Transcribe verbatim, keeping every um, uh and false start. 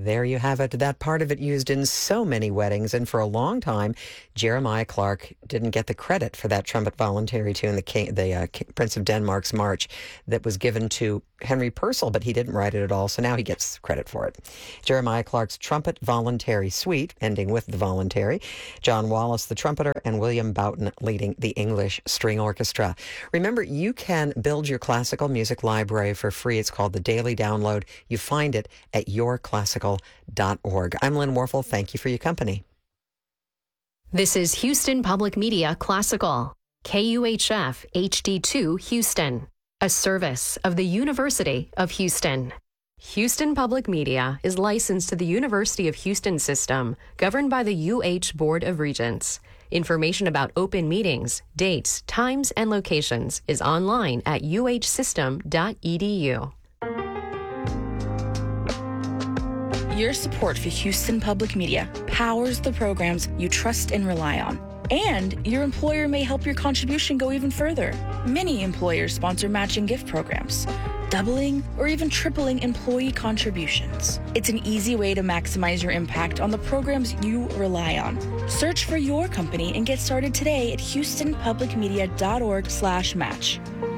There you have it. That part of it used in so many weddings. And for a long time, Jeremiah Clark didn't get the credit for that trumpet voluntary tune, the, King, the uh, Prince of Denmark's March, that was given to Henry Purcell, but he didn't write it at all. So now he gets credit for it. Jeremiah Clark's Trumpet Voluntary Suite, ending with the voluntary. John Wallace, the trumpeter, and William Boughton leading the English String Orchestra. Remember, you can build your classical music library for free. It's called the Daily Download. You find it at your classical dot org. I'm Lynn Warfel. Thank you for your company. This is Houston Public Media Classical, K U H F H D two Houston, a service of the University of Houston. Houston Public Media is licensed to the University of Houston system, governed by the U H Board of Regents. Information about open meetings, dates, times, and locations is online at u h system dot e d u. Your support for Houston Public Media powers the programs you trust and rely on. And your employer may help your contribution go even further. Many employers sponsor matching gift programs, doubling or even tripling employee contributions. It's an easy way to maximize your impact on the programs you rely on. Search for your company and get started today at houston public media dot org slash match.